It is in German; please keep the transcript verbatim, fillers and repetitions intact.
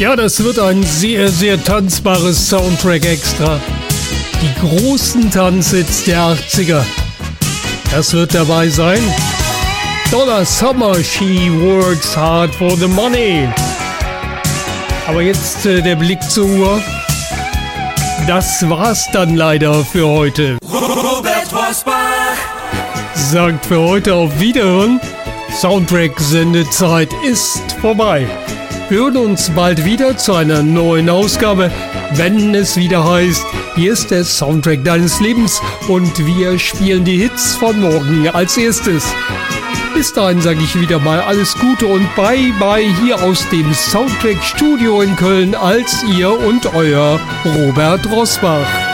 Ja, das wird ein sehr, sehr tanzbares Soundtrack extra. Die großen Tanzhits der achtziger. Das wird dabei sein. Donna Summer, she works hard for the money. Aber jetzt äh, der Blick zur Uhr. Das war's dann leider für heute. Robert Rosbach Sagt für heute auf Wiederhören. Soundtrack-Sendezeit ist vorbei. Wir hören uns bald wieder zu einer neuen Ausgabe, wenn es wieder heißt, hier ist der Soundtrack deines Lebens und wir spielen die Hits von morgen als erstes. Bis dahin sage ich wieder mal alles Gute und bye bye hier aus dem Soundtrack Studio in Köln als ihr und euer Robert Rosbach.